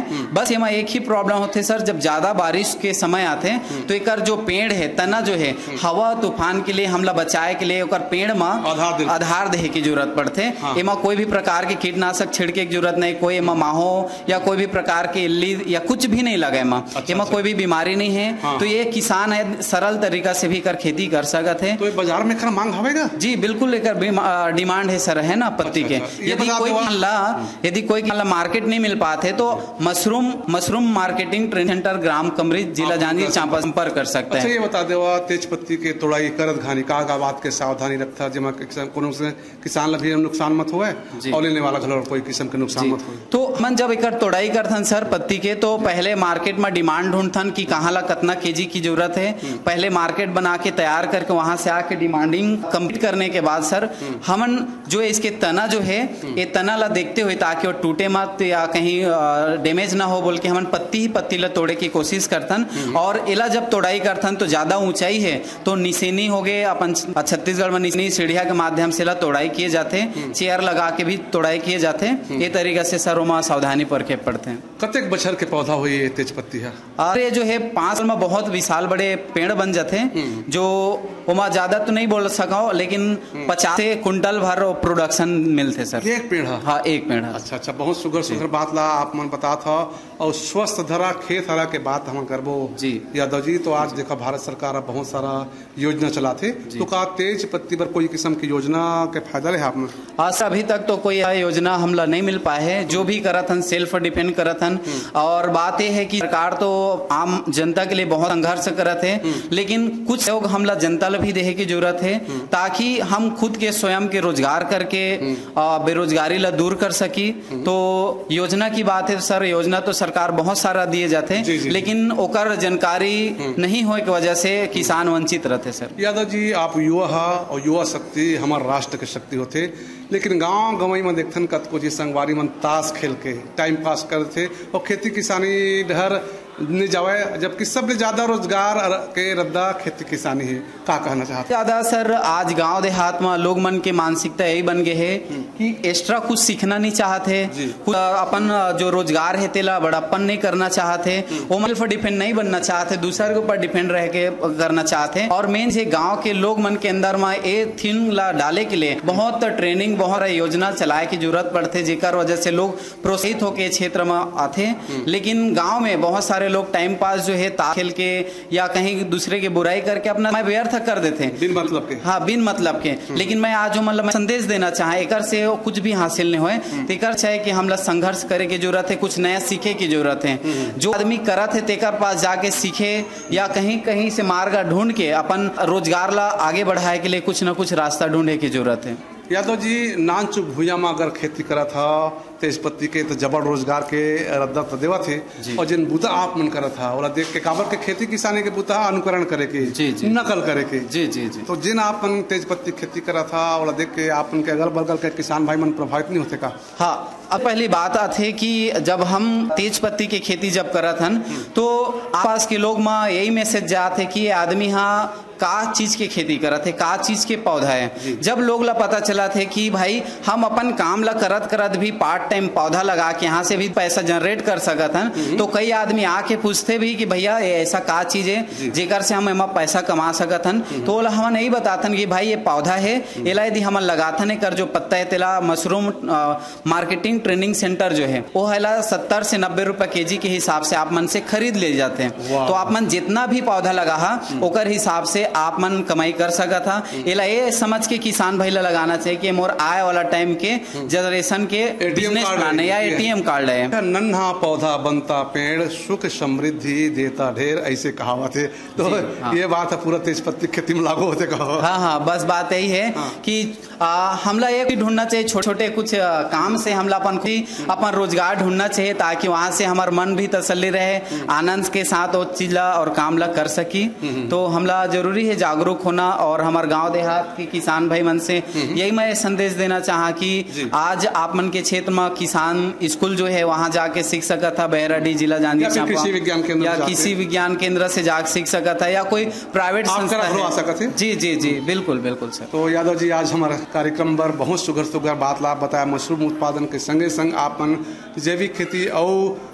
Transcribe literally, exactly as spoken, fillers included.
बस एमा एक ही प्रॉब्लम होते सर, जब ज्यादा बारिश के समय आते तो एक जो पेड़ है तना जो है हवा तूफान के लिए हमला बचाए के लिए ओकर पेड़ में आधार देहे की जरूरत पड़ते। हाँ। एमा कोई भी प्रकार के कीटनाशक छिड़के की जरूरत नहीं, कोई एमा माहो या कोई भी प्रकार के इल्ली या कुछ भी नहीं लगे एमा। अच्छा, एमा अच्छा। कोई भी बीमारी नहीं है। हाँ। तो ये किसान है सरल तरीका से भी कर खेती कर सकते हैं। तो ये बाजार में कर मांग हवेगा? जी बिल्कुल, एक डिमांड है सर, है ना पत्ती के। यदि कोई यदि कोई मार्केट नहीं मिल पाते तो mushroom mushroom marketing training centre ग्राम कमरिज जिला जांजगीर चांपा संपर्क कर सकते हैं। अच्छा, ये बता दे तेज पत्ती के तोड़ाई करत घानी का का बात के सावधानी रखता जमा कोनो से किसान भी नुकसान मत होए और लेने वाला घर कोई किस्म के नुकसान मत होए। तो मन जब एक तोड़ाई करथन सर पत्ती के तो पहले मार्केट में डिमांड ढूंढथन कि कहाँ ला कितना केजी की जरूरत है। पहले मार्केट बना के तैयार करके वहां से आके डिमांडिंग कंप्लीट करने के बाद सर हमन जो इसके तना जो है ये तना ला देखते हुए ताकि वो टूटे मत या कहीं डैमेज ना हो बोल के हमन पत्ती ही पत्ती ला तोड़े की कोशिश करथन। और इला जब तोड़ाई करथन तो ज्यादा ऊंचाई है तो निसेनी हो गए अपन छत्तीसगढ़ में निसेनी सीढ़िया के माध्यम से ला तोड़ाई किए जाते, चेयर लगा के भी तोड़ाई किए जाते। ये तरीका से सर वहाँ सावधानी पर के पड़ते हैं। कतेक बछर के पौधा हुई है तेज पत्ती है? और ये जो है पांच साल में बहुत विशाल बड़े पेड़ बन जाते जो वहाँ ज्यादा तो नहीं बोल सका लेकिन पचास से कुंटल भर प्रोडक्शन मिलते सर। एक पेड़ है? हाँ एक पेड़ है। अच्छा अच्छा, बहुत सुगर सुगर बात ला आप मन बता था। और स्वस्थ धरा खेत हरा के बात हम करबो जी यादव जी। तो आज देखा भारत सरकार बहुत सारा योजना चलाते, तो का तेज पत्ती पर कोई किस्म की योजना के फायदा रहे आपने? आज अभी तक तो कोई योजना हमला नहीं मिल पाए है। जो भी करत हन सेल्फ डिपेंड करत हन। और बात यह है कि सरकार तो आम जनता के लिए बहुत संघर्ष करत है, लेकिन कुछ लोग हमला जनता ला भी देहे की जरूरत है ताकि हम खुद के स्वयं के रोजगार करके बेरोजगारी ला दूर कर सकी। तो योजना की बात है सर, योजना तो सरकार बहुत सारा दिए जाते हैं लेकिन ओकर जानकारी नहीं होने की वजह से किसान वंचित रहते सर। यादव जी, आप युवा हा और युवा शक्ति हमारे राष्ट्र के शक्ति होते, लेकिन गांव गंवई में देखथन कतको जी संगवारी मन ताश खेल के टाइम पास करते और खेती किसानी डहर नहीं जावे, जबकि सबसे ज्यादा रोजगार के रद्दा खेती किसानी है। क्या कहना चाहते? ज्यादा सर आज गांव देहात में लोग मन के मानसिकता यही बन गए है कि एक्स्ट्रा कुछ सीखना नहीं चाहते, कुछ अपन जो रोजगार है तेला बड़ापन नहीं करना चाहते, वो सेल्फ डिपेंड नहीं बनना चाहते, दूसरे के ऊपर डिपेंड रह के करना चाहते। और मेन से गाँव के लोग मन के अंदर में ये थिंग ला डाले के लिए बहुत ट्रेनिंग बहुत योजना चलाए की जरूरत पड़ते, जेकर वजह से लोग प्रोत्साहित होके क्षेत्र में आते। लेकिन गाँव में बहुत सारे लोग टाइम पास जो है ताश खेल के या कहीं दूसरे की बुराई करके अपना व्यर्थ कर देते हैं बिन मतलब के। हाँ बिन मतलब के। लेकिन मैं आज मतलब मैं संदेश देना चाहे एक से कुछ भी हासिल नहीं होए तो एक चाहे कि हम लोग संघर्ष करे की जरूरत है, कुछ नया सीखे की जरूरत है। जो आदमी करत है तेकर पास जाके सीखे या कहीं कहीं से मार्ग ढूंढ के अपन रोजगार ला आगे बढ़ाए के लिए कुछ न कुछ रास्ता ढूंढने की जरूरत है। यादव जी, नान चुक भूया में अगर खेती करा था तेज पत्ती के तो जबर रोजगार के रद्दा तो देवा थे, और जिन बुता आप मन करा था और देख के काबर के खेती किसानी के बुता अनुकरण करे के जी, जी, नकल करे के जी जी जी तो जिन आपन तेज पत्ती खेती करा था और देख के आपन के अगल बगल के किसान भाई मन प्रभावित नहीं होते का? हाँ, अब पहली बात आते कि जब हम तेज पत्ती की खेती जब करत हन तो आसपास के लोग में यही मैसेज जाते कि आदमी हाँ का चीज के खेती करत है, का चीज के पौधा है। जब लोग ला पता चला थे कि भाई हम अपन काम ला करत करत भी पार्ट टाइम पौधा लगा के यहाँ से भी पैसा जनरेट कर सकत हन, तो कई आदमी आके पूछते भी कि भैया ऐसा का चीज है जेकर से हम एमा पैसा कमा सकत हन। तो हम नहीं बताथन कि भाई ये पौधा है, एला यदि हम लगाथन कर जो पत्ता है तेला मशरूम मार्केटिंग ट्रेनिंग सेंटर जो है वो है सत्तर से नब्बे रुपए के जी के हिसाब से आप मन से खरीद ले जाते हैं। तो आप मन जितना भी पौधा लगा ओकर हिसाब से आप मन कमाई कर सका था। एला ये समझ के किसान भाई ला लगाना चाहिए कि मोर आए वाला टाइम के जनरेशन के बिजनेस प्लान है या एटीएम कार्ड है। नन्हा पौधा बनता पेड़, सुख समृद्धि देता ढेर, ऐसे कहावत है। तो हाँ। ये बात है पूरा तेज पत्ती खेती में लागू होते कहो। हाँ हाँ, बस बात यही है हाँ। कि हमला एक ढूंढना चाहिए छोटे छोटे कुछ आ, काम से हमला अपन अपन रोजगार ढूंढना चाहिए ताकि वहां से हमारा मन भी तसल्ली रहे, आनंद के साथ वो चीज ला और काम ला कर सकी। तो हमला जरूरी है जागरूक होना और हमारे गांव देहात के किसान भाई मन से यही मैं संदेश देना चाहा कि आज आप मन के क्षेत्र में किसान स्कूल जो है वहां जाके सीख सका था, बहराडी जिला जांजगीर चांपा कृषि विज्ञान केंद्र या किसी विज्ञान केंद्र से जाके सीख सका था या कोई प्राइवेट संस्था। जी जी जी बिल्कुल बिल्कुल सर। तो यादव जी, आज हमारा कार्यक्रम पर बहुत सुगर सुगर बात ला बताया मशरूम उत्पादन के संगे संग आपन जैविक खेती और